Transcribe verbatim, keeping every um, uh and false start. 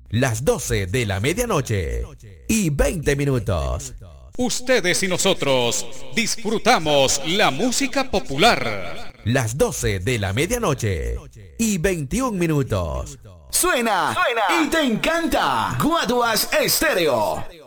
Las doce de la medianoche y veinte minutos. Ustedes y nosotros disfrutamos la música popular. Las doce de la medianoche y veintiún minutos. Suena, Suena y te encanta. Guaduas Estéreo.